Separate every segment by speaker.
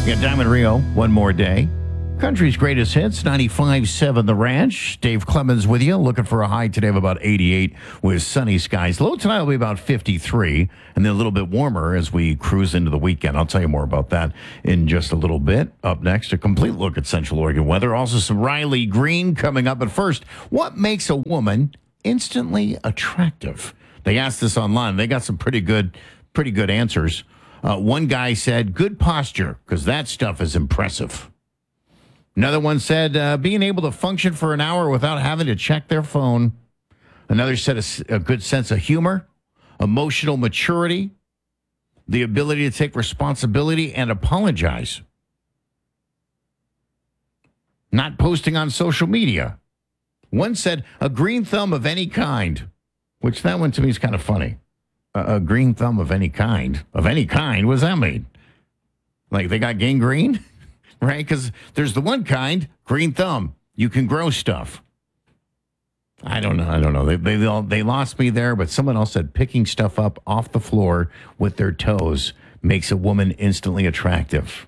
Speaker 1: We got Diamond Rio, One More Day. Country's greatest hits, 95.7 The Ranch. Dave Clemens with you, looking for a high today of about 88 with sunny skies. Low tonight will be about 53, and then a little bit warmer as we cruise into the weekend. I'll tell you more about that in just a little bit. Up next, a complete look at Central Oregon weather. Also some Riley Green coming up. But first, what makes a woman instantly attractive? They asked this online. They got some pretty good answers. One guy said, good posture, because that stuff is impressive. Another one said, being able to function for an hour without having to check their phone. Another said a good sense of humor, emotional maturity, the ability to take responsibility and apologize. Not posting on social media. One said, a green thumb of any kind, which that one to me is kind of funny. A green thumb of any kind. Of any kind? What does that mean? Like they got gangrene? Right? Because there's the one kind, green thumb. You can grow stuff. I don't know. They lost me there, but someone else said picking stuff up off the floor with their toes makes a woman instantly attractive.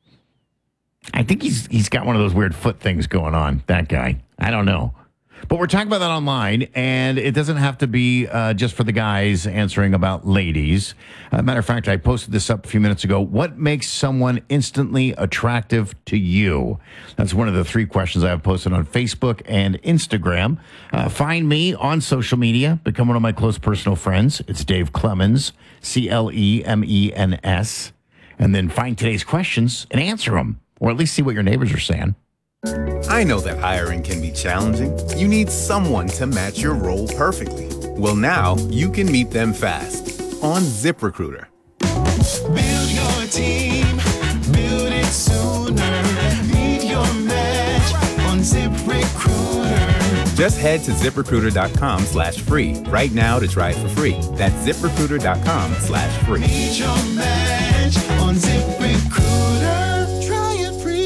Speaker 1: I think he's got one of those weird foot things going on, that guy. I don't know. But we're talking about that online, and it doesn't have to be just for the guys answering about ladies. Matter of fact, I posted this up a few minutes ago. What makes someone instantly attractive to you? That's one of the 3 questions I have posted on Facebook and Instagram. Find me on social media. Become one of my close personal friends. It's Dave Clemens, Clemens. And then find today's questions and answer them, or at least see what your neighbors are saying.
Speaker 2: I know that hiring can be challenging. You need someone to match your role perfectly. Well, now you can meet them fast on ZipRecruiter.
Speaker 3: Build your team, build it sooner. Meet your match on ZipRecruiter.
Speaker 2: Just head to ZipRecruiter.com/free right now to try it for free. That's ZipRecruiter.com/free.
Speaker 3: Meet your match on ZipRecruiter. Try it free.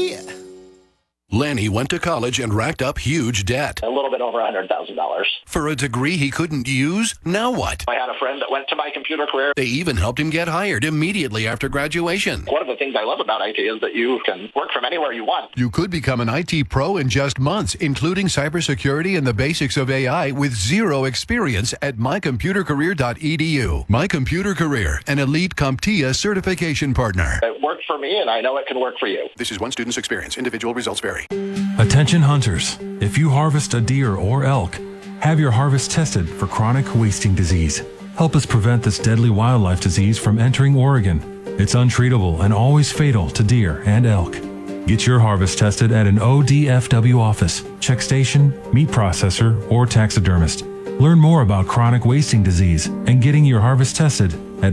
Speaker 4: Lanny went to college and racked up huge debt.
Speaker 5: A little bit over $100,000.
Speaker 4: For a degree he couldn't use? Now what?
Speaker 5: I had a friend that went to My Computer Career.
Speaker 4: They even helped him get hired immediately after graduation.
Speaker 5: One of the things I love about IT is that you can work from anywhere you want.
Speaker 4: You could become an IT pro in just months, including cybersecurity and the basics of AI with zero experience at mycomputercareer.edu. My Computer Career, an elite CompTIA certification partner.
Speaker 5: It worked for me, and I know it can work for you.
Speaker 4: This is one student's experience. Individual results vary.
Speaker 6: Attention hunters, if you harvest a deer or elk, have your harvest tested for chronic wasting disease. Help us prevent this deadly wildlife disease from entering Oregon. It's untreatable and always fatal to deer and elk. Get your harvest tested at an ODFW office, check station, meat processor, or taxidermist. Learn more about chronic wasting disease and getting your harvest tested at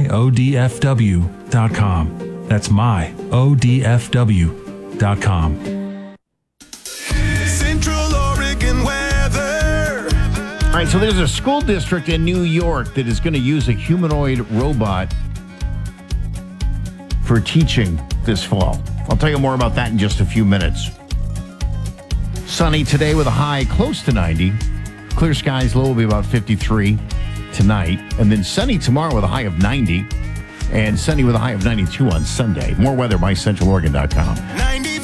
Speaker 6: myodfw.com. That's myodfw.com.
Speaker 3: Central Oregon weather.
Speaker 1: All right, so there's a school district in New York that is going to use a humanoid robot for teaching this fall. I'll tell you more about that in just a few minutes. Sunny today with a high close to 90. Clear skies, low will be about 53 tonight. And then sunny tomorrow with a high of 90. And sunny with a high of 92 on Sunday. More weather, mycentraloregon.com.
Speaker 3: 90.